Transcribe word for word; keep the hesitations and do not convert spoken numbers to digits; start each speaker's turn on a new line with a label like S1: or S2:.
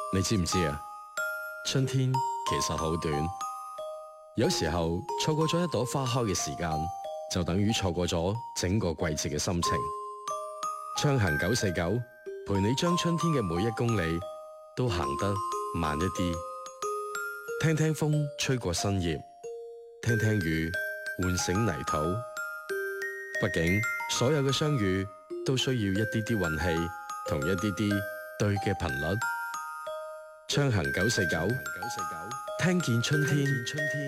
S1: 你知唔知啊？春天其實好短，有時候錯過咗一朵花開嘅時間，就等於錯過咗整個季節嘅心情。暢行九四九，陪你將春天嘅每一公里都行得慢一啲，聽聽風吹過新葉，聽聽雨喚醒泥土。畢竟所有嘅相遇都需要一啲啲運氣同一啲啲對嘅頻率。暢行九四九，聽見春天。